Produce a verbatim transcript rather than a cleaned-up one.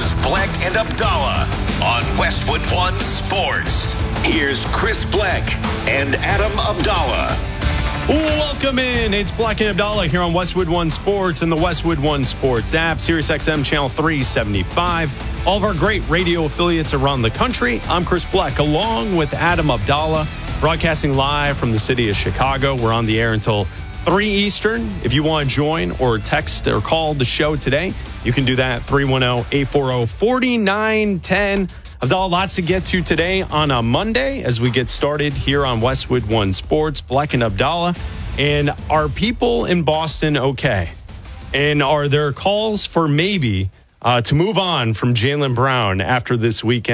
Here's Bleck and Abdallah on Westwood One Sports. Here's Chris Bleck and Adam Abdallah. Welcome in. It's Bleck and Abdallah here on Westwood One Sports and the Westwood One Sports app, Sirius X M channel three seventy-five. All of our great radio affiliates around the country. I'm Chris Bleck, along with Adam Abdallah, broadcasting live from the city of Chicago. We're on the air until three Eastern. If you want to join or text or call the show today, you can do that, three one zero, eight four zero, four nine one zero. Abdallah, lots to get to today on a Monday as we get started here on Westwood One Sports. Bleck and Abdallah. And are people in Boston okay? And are there calls for maybe uh, to move on from Jaylen Brown after this weekend?